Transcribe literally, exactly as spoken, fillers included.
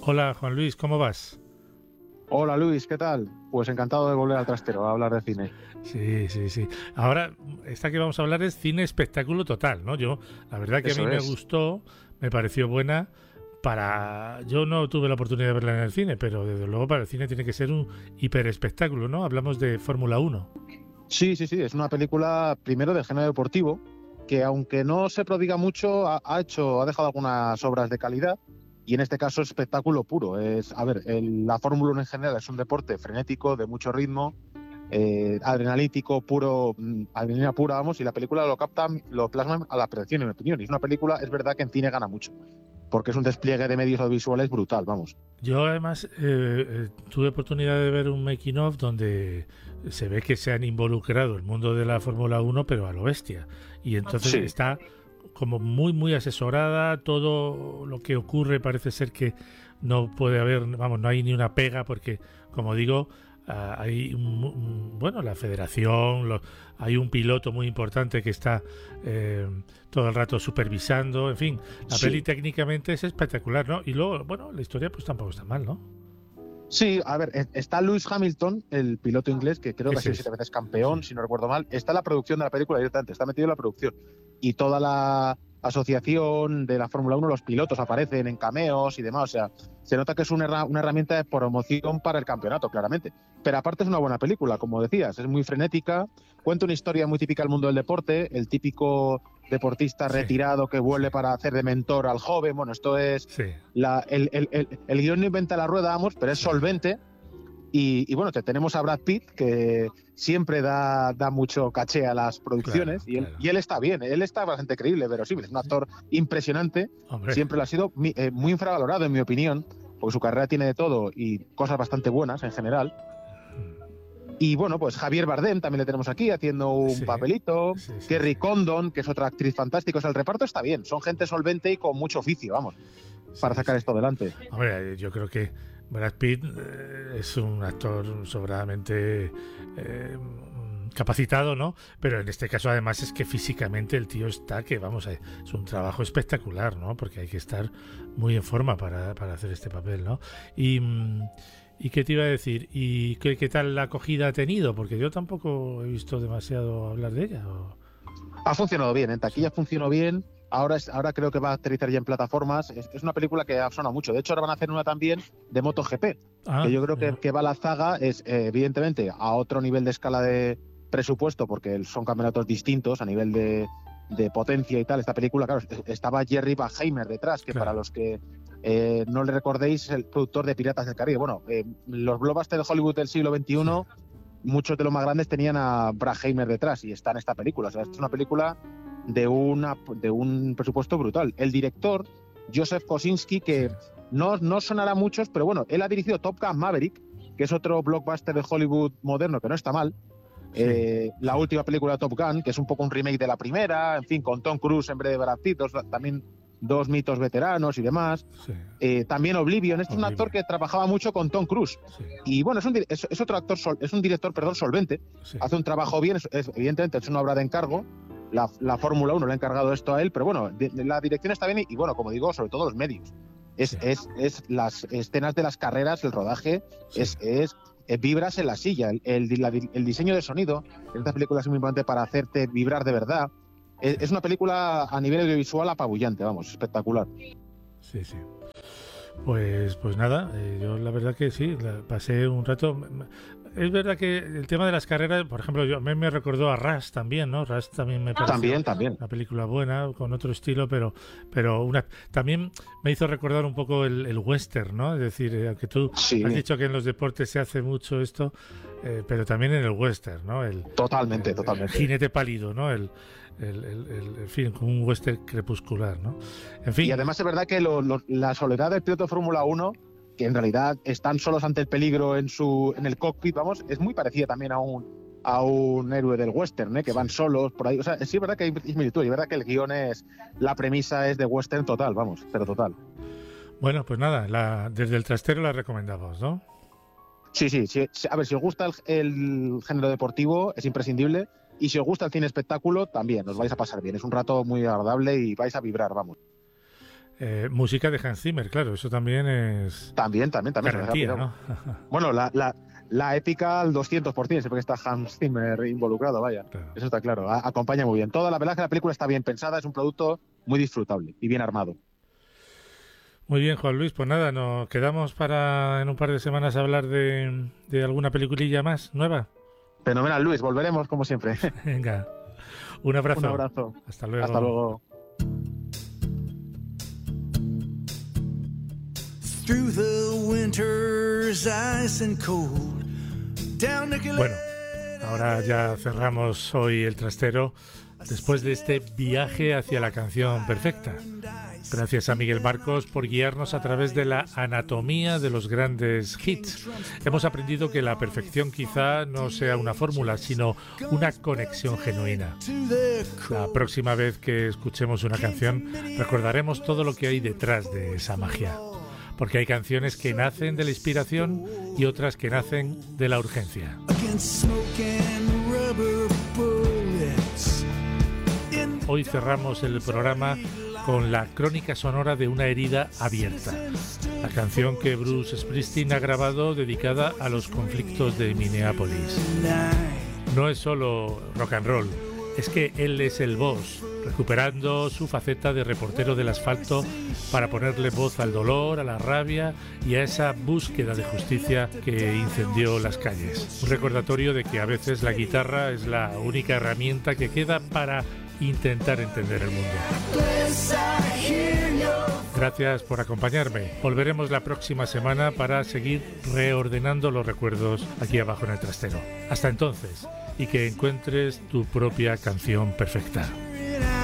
Hola Juan Luis, ¿cómo vas? Hola Luis, ¿qué tal? Pues encantado de volver al trastero a hablar de cine. Sí, sí, sí. Ahora, esta que vamos a hablar es cine espectáculo total, ¿no? Yo, la verdad que a mí Eso me es. gustó, me pareció buena para... Yo no tuve la oportunidad de verla en el cine, pero desde luego para el cine tiene que ser un hiper espectáculo, ¿no? Hablamos de Fórmula Uno. Sí, sí, sí, es una película primero del género deportivo que aunque no se prodiga mucho, ha, ha hecho, ha dejado algunas obras de calidad y en este caso es espectáculo puro. Es, a ver, el- la Fórmula uno en general es un deporte frenético, de mucho ritmo, eh, adrenalítico, puro, mm, adrenalina pura, vamos, y la película lo capta, lo plasma a la perfección, en mi opinión. Y es una película, es verdad que en cine gana mucho, porque es un despliegue de medios audiovisuales brutal, vamos. Yo además eh, eh, tuve oportunidad de ver un making of donde se ve que se han involucrado el mundo de la Fórmula Uno, pero a lo bestia. Y entonces Sí. está como muy, muy asesorada. Todo lo que ocurre parece ser que no puede haber, vamos, no hay ni una pega porque, como digo, ah, hay, un- un- bueno, la federación, lo- hay un piloto muy importante que está eh, todo el rato supervisando, en fin, la peli Sí. técnicamente es espectacular, ¿no? Y luego, bueno, la historia pues tampoco está mal, ¿no? Sí, a ver, e- está Lewis Hamilton, el piloto inglés, que creo que ha Ese sido siete es. veces Sí. campeón, si no recuerdo mal. Está en la producción de la película directamente, está metido en la producción. Y toda la asociación de la Fórmula uno, los pilotos aparecen en cameos y demás. O sea, se nota que es una, herra- una herramienta de promoción para el campeonato, claramente. Pero aparte es una buena película, como decías, es muy frenética, cuenta una historia muy típica del mundo del deporte, el típico deportista Sí, retirado que sí, vuelve para hacer de mentor al joven. Bueno, esto es sí, la, el, el, el, el guión no inventa la rueda, vamos, pero es sí, solvente. Y, y bueno, te tenemos a Brad Pitt, que siempre da, da mucho caché a las claro, producciones, y él, claro. y él está bien, él está bastante creíble, verosímil, es un actor impresionante, Hombre, siempre lo ha sido mi- eh, muy infravalorado, en mi opinión, porque su carrera tiene de todo y cosas bastante buenas en general. Y bueno, pues Javier Bardem también le tenemos aquí haciendo un sí, papelito, sí, sí, sí. Kerry Condon, que es otra actriz fantástica, o sea, el reparto está bien, son gente solvente y con mucho oficio, vamos, Sí, para sacar sí. esto adelante. Hombre, yo creo que Brad Pitt eh, es un actor sobradamente eh, capacitado, ¿no? Pero en este caso además es que físicamente el tío está que, vamos, eh, es un trabajo espectacular, ¿no? Porque hay que estar muy en forma para, para hacer este papel, ¿no? Y, mm, ¿y qué te iba a decir? ¿Y qué, qué tal la acogida ha tenido? Porque yo tampoco he visto demasiado hablar de ella. ¿O? Ha funcionado bien, en Sí. taquilla funcionó bien. Ahora, es, ahora creo que va a aterrizar ya en plataformas. Es, es una película que ha sonado mucho. De hecho, ahora van a hacer una también de MotoGP, que Ah, yo creo que, mira. que va la zaga, es eh, evidentemente a otro nivel de escala de presupuesto, porque son campeonatos distintos a nivel de, de potencia y tal. Esta película, claro, estaba Jerry Bruckheimer detrás, que para Claro. los que eh, no le recordéis, es el productor de Piratas del Caribe. Bueno, eh, los blockbusters de Hollywood del siglo Sí. veintiuno, muchos de los más grandes tenían a Bruckheimer detrás y está en esta película. O sea, es una película de, una, de un presupuesto brutal. El director, Joseph Kosinski, Sí. que no, no sonará a muchos, pero bueno, él ha dirigido Top Gun Maverick, que es otro blockbuster de Hollywood moderno que no está mal. Sí. Eh, la Sí. última película de Top Gun, que es un poco un remake de la primera, en fin, con Tom Cruise en vez de Brad Pitt, dos, también dos mitos veteranos y demás. Sí. Eh, también Oblivion, este es un actor Oblivion. que trabajaba mucho con Tom Cruise. Sí. Y bueno, es, un, es, es otro actor, sol, es un director, perdón, solvente, Sí. hace un trabajo bien, es, es, evidentemente es una obra de encargo. La, la Fórmula uno le ha encargado esto a él, pero bueno, de, de la dirección está bien y, y, bueno, como digo, sobre todo los medios. Es, Sí. es, es las escenas de las carreras, el rodaje, Sí. es, es eh, vibras en la silla, el, el, la, el diseño de sonido en esta película es muy importante para hacerte vibrar de verdad. Es, Sí. es una película a nivel audiovisual apabullante, vamos, espectacular. Sí, sí. Pues, pues nada, eh, yo la verdad que sí, la, pasé un rato. Es verdad que el tema de las carreras, por ejemplo, yo, a mí me recordó a Rush también, ¿no? Rush también me pareció También, también. una película buena, con otro estilo, pero pero una también me hizo recordar un poco el, el western, ¿no? Es decir, eh, aunque tú Sí, has dicho que en los deportes se hace mucho esto, eh, pero también en el western, ¿no? El, totalmente, el, totalmente. el jinete pálido, ¿no? El, el, el, el, en fin, como un western crepuscular, ¿no? En fin. Y además es verdad que lo, lo, la soledad del piloto de Fórmula uno, que en realidad están solos ante el peligro en su en el cockpit, vamos, es muy parecida también a un a un héroe del western, ¿eh? Que sí. Van solos por ahí. O sea, sí es verdad que hay similitud, y es verdad que el guión es, la premisa es de western total, vamos, pero total. Bueno, pues nada, la, desde el trastero la recomendamos, ¿no? Sí, sí, sí, a ver, si os gusta el, el género deportivo, es imprescindible, y si os gusta el cine espectáculo, también, os vais a pasar bien. Es un rato muy agradable y vais a vibrar, vamos. Eh, música de Hans Zimmer, claro, eso también es... También, también, también. Garantía, ¿no? Bueno, la, la, la épica al doscientos por ciento, siempre que está Hans Zimmer involucrado, vaya. Claro. Eso está claro, a, acompaña muy bien. Toda la verdad es que la película está bien pensada, es un producto muy disfrutable y bien armado. Muy bien, Juan Luis, pues nada, nos quedamos para en un par de semanas hablar de, de alguna peliculilla más nueva. Fenomenal, Luis, volveremos como siempre. Venga, un abrazo. Un abrazo. Hasta luego. Hasta luego. Through the winter's ice and cold, down the... Bueno, ahora ya cerramos hoy el trastero después de este viaje hacia la canción perfecta. Gracias a Miguel Marcos por guiarnos a través de la anatomía de los grandes hits. Hemos aprendido que la perfección quizá no sea una fórmula, sino una conexión genuina. La próxima vez que escuchemos una canción, recordaremos todo lo que hay detrás de esa magia. Porque hay canciones que nacen de la inspiración y otras que nacen de la urgencia. Hoy cerramos el programa con la crónica sonora de una herida abierta, la canción que Bruce Springsteen ha grabado dedicada a los conflictos de Minneapolis. No es solo rock and roll, es que él es el boss, recuperando su faceta de reportero del asfalto para ponerle voz al dolor, a la rabia y a esa búsqueda de justicia que incendió las calles. Un recordatorio de que a veces la guitarra es la única herramienta que queda para intentar entender el mundo. Gracias por acompañarme. Volveremos la próxima semana para seguir reordenando los recuerdos aquí abajo en el trastero. Hasta entonces, y que encuentres tu propia canción perfecta.